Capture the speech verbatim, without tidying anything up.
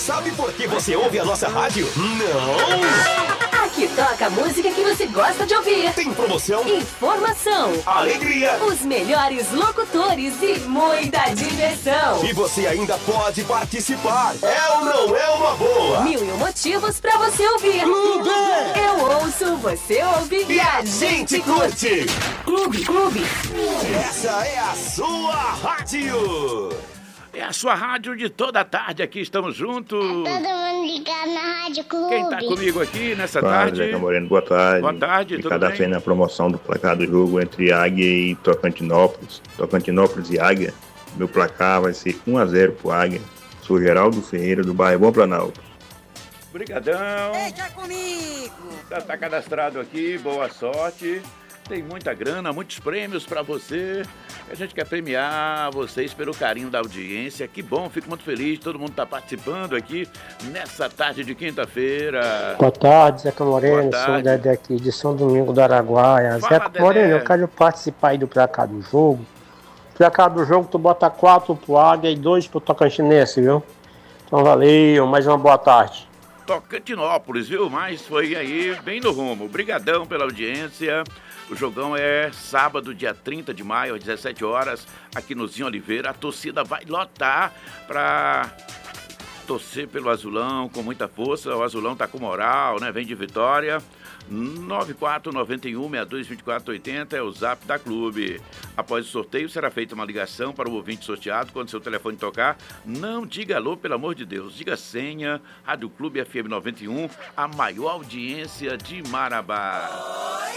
sabe por que você ouve a nossa rádio? Não! Aqui toca a música que você gosta de ouvir. Tem promoção, informação, alegria, os melhores locutores e muita diversão. E você ainda pode participar. É ou não é uma boa? Mil e um motivos pra você ouvir. Clube! Eu ouço, você ouve e a gente curte. Clube, clube. Essa é a sua rádio. É a sua rádio de toda a tarde, aqui estamos juntos. Tá todo mundo ligado na Rádio Clube. Quem tá comigo aqui nessa Fala, tarde? Zeca Moreno, boa tarde. Boa tarde, Me tudo cadastrei bem? na promoção do placar do jogo entre Águia e Tocantinópolis. Tocantinópolis e Águia. Meu placar vai ser um a zero pro Águia. Sou Geraldo Ferreira, do bairro Bom Planalto. Obrigadão. Deixa comigo. Já tá cadastrado aqui, boa sorte. Tem muita grana, muitos prêmios pra você. A gente quer premiar vocês pelo carinho da audiência. Que bom, fico muito feliz. Todo mundo tá participando aqui nessa tarde de quinta-feira. Boa tarde, Zeca Moreno. Boa tarde. Sou o Dedé aqui de São Domingo do Araguaia. Fala, Zeca Dedé. Moreno, eu quero participar aí do placar do jogo. Placar do jogo, tu bota quatro pro Águia e dois pro Tocantinense, viu? Então valeu, mais uma boa tarde. Tocantinópolis, viu? Mas foi aí bem no rumo. Obrigadão pela audiência. O jogão é sábado, dia trinta de maio, às dezessete horas, aqui no Zinho Oliveira. A torcida vai lotar para torcer pelo Azulão com muita força. O Azulão tá com moral, né? Vem de vitória. nove quatro nove um, seis dois dois quatro oito zero é o zap da clube. Após o sorteio, será feita uma ligação para o ouvinte sorteado. Quando seu telefone tocar, não diga alô, pelo amor de Deus. Diga senha, Rádio Clube F M noventa e um, a maior audiência de Marabá.